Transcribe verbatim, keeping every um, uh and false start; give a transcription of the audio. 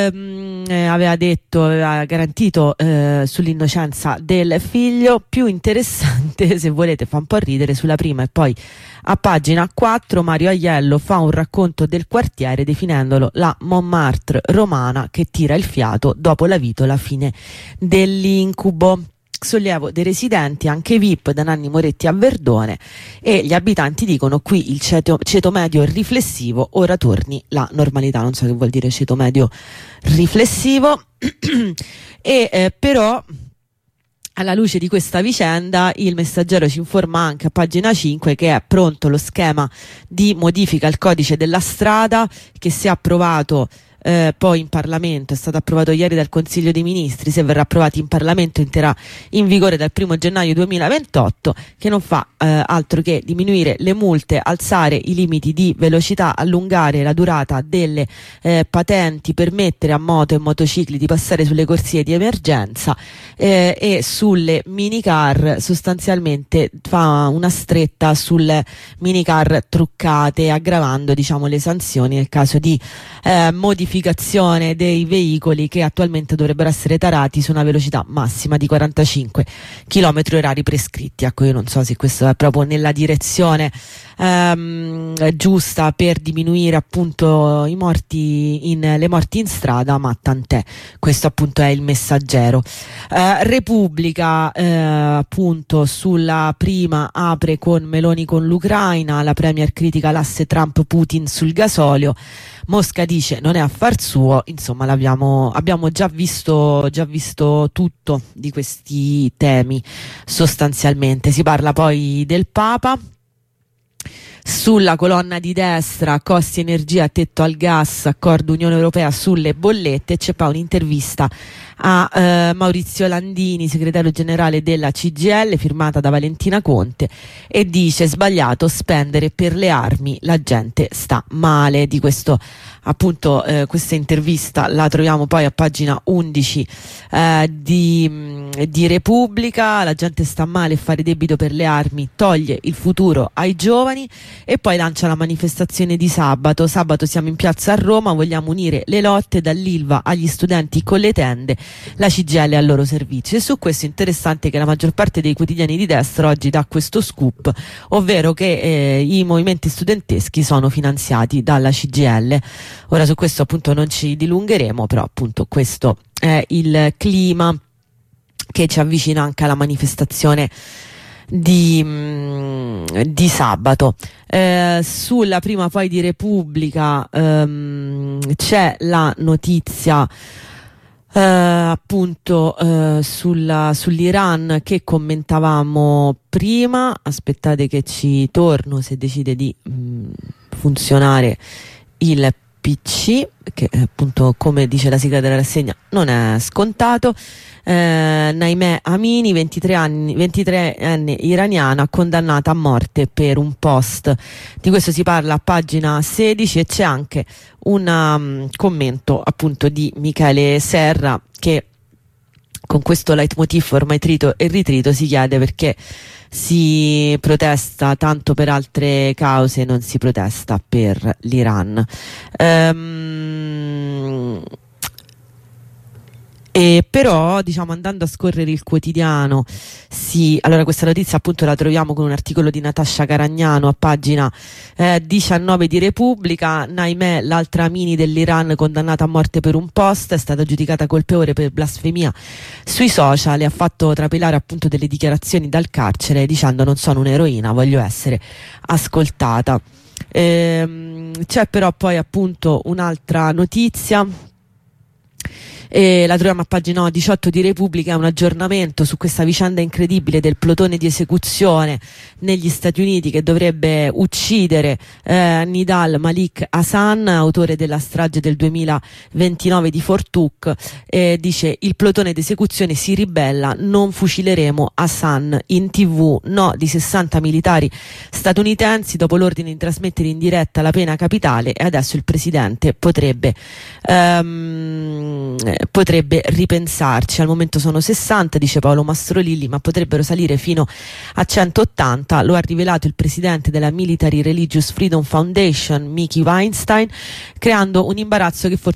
ehm, eh, aveva detto, aveva garantito eh, sull'innocenza del figlio. Più interessante, se volete, fa un po' ridere sulla prima e poi a pagina quattro Mario Aiello fa un racconto del quartiere definendolo la Montmartre romana che tira il fiato dopo la vitola, fine dell'incubo. Sollievo dei residenti, anche V I P, da Nanni Moretti a Verdone, e gli abitanti dicono: qui il ceto, ceto medio è riflessivo, ora torni la normalità. Non so che vuol dire ceto medio riflessivo. e eh, però alla luce di questa vicenda il Messaggero ci informa anche a pagina cinque che è pronto lo schema di modifica al codice della strada che, se approvato Eh, poi in Parlamento, è stato approvato ieri dal Consiglio dei Ministri, se verrà approvato in Parlamento entrerà in vigore dal primo gennaio duemilaventotto, che non fa eh, altro che diminuire le multe, alzare i limiti di velocità, allungare la durata delle eh, patenti, permettere a moto e motocicli di passare sulle corsie di emergenza eh, e sulle minicar sostanzialmente fa una stretta sulle minicar truccate, aggravando, diciamo, le sanzioni nel caso di eh, modificazione dei veicoli che attualmente dovrebbero essere tarati su una velocità massima di quarantacinque chilometri orari prescritti. Ecco, io non so se questo è proprio nella direzione ehm, giusta per diminuire appunto i morti in, le morti in strada, ma tant'è. Questo appunto è il Messaggero. eh, Repubblica eh, appunto sulla prima apre con Meloni con l'Ucraina, la premier critica l'asse Trump-Putin sul gasolio, Mosca dice non è affar suo. Insomma, l'abbiamo abbiamo già visto già visto tutto di questi temi. Sostanzialmente si parla poi del Papa. Sulla colonna di destra, costi energia, tetto al gas, accordo Unione Europea sulle bollette. C'è poi un'intervista a eh, Maurizio Landini, segretario generale della C G I L, firmata da Valentina Conte, e dice: sbagliato spendere per le armi, la gente sta male. Di questo appunto eh, questa intervista la troviamo poi a pagina undici eh, di, di Repubblica. La gente sta male, fare debito per le armi toglie il futuro ai giovani. E poi lancia la manifestazione di sabato. Sabato siamo in piazza a Roma, vogliamo unire le lotte, dall'Ilva agli studenti con le tende, la C G I L al loro servizio. E su questo è interessante che la maggior parte dei quotidiani di destra oggi dà questo scoop, ovvero che eh, i movimenti studenteschi sono finanziati dalla C G I L. Ora su questo appunto non ci dilungheremo, però appunto questo è il clima che ci avvicina anche alla manifestazione di, mh, di sabato. Eh, sulla prima poi di Repubblica ehm, c'è la notizia eh, appunto eh, sulla, sull'Iran che commentavamo prima. Aspettate che ci torno, se decide di mh, funzionare il P C, che appunto, come dice la sigla della rassegna, non è scontato. eh, Naimeh Amini, ventitré anni, ventitreenne iraniana condannata a morte per un post. Di questo si parla a pagina sedici e c'è anche un um, commento appunto di Michele Serra, che con questo leitmotiv ormai trito e ritrito si chiede perché si protesta tanto per altre cause, non si protesta per l'Iran. Ehm, e però, diciamo, andando a scorrere il quotidiano, sì, allora questa notizia appunto la troviamo con un articolo di Natascia Caragnano a pagina eh, diciannove di Repubblica. Naimeh, l'altra Amini dell'Iran condannata a morte per un post, è stata giudicata colpevole per blasfemia sui social e ha fatto trapelare appunto delle dichiarazioni dal carcere dicendo: non sono un'eroina, voglio essere ascoltata. Ehm, c'è però poi appunto un'altra notizia, e la troviamo a pagina diciotto di Repubblica, un aggiornamento su questa vicenda incredibile del plotone di esecuzione negli Stati Uniti che dovrebbe uccidere eh, Nidal Malik Hasan, autore della strage del duemilaventinove di Fort Hook. Eh, dice: il plotone di esecuzione si ribella, non fucileremo Hasan. In tv no di sessanta militari statunitensi dopo l'ordine di trasmettere in diretta la pena capitale, e adesso il presidente potrebbe ehm, potrebbe ripensarci. Al momento sono sessanta, dice Paolo Mastrolilli, ma potrebbero salire fino a centottanta. Lo ha rivelato il presidente della Military Religious Freedom Foundation, Mickey Weinstein, creando un imbarazzo che forse